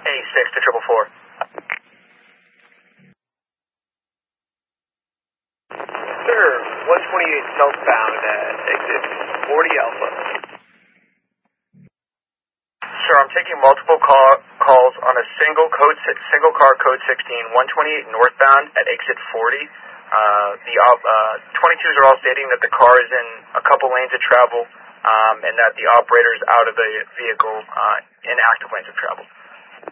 A6 to 444. Sir, 128 southbound at exit 40 Alpha. Sir, I'm taking multiple calls on a single car code 16, 128 northbound at exit 40. The 22s are all stating that the car is in a couple lanes of travel, and that the operator is out of the vehicle in active lanes of travel.